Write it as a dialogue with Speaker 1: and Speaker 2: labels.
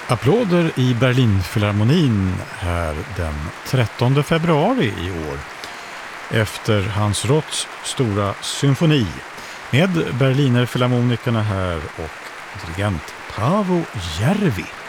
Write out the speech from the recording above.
Speaker 1: Applåder i Berlinfilharmonin här den 13 februari i år efter Hans Roths stora symfoni med Berlinerfilharmonikerna här och dirigent Paavo Järvi.